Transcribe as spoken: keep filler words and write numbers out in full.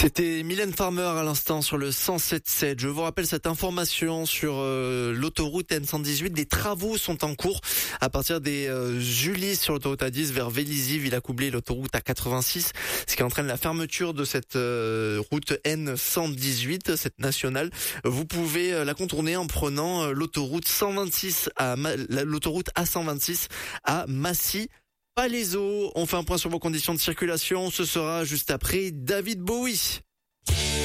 C'était Mylène Farmer à l'instant sur le cent sept sept. Je vous rappelle cette information sur euh, l'autoroute N cent dix-huit. Des travaux sont en cours à partir des euh, Julis sur l'autoroute A dix vers Vélizy, Villacoublay, l'autoroute A quatre-vingt-six. Ce qui entraîne la fermeture de cette euh, route N cent dix-huit, cette nationale. Vous pouvez euh, la contourner en prenant euh, l'autoroute cent vingt-six à Ma- l'autoroute A cent vingt-six à Massy. Palaiseau, on fait un point sur vos conditions de circulation, ce sera juste après David Bowie.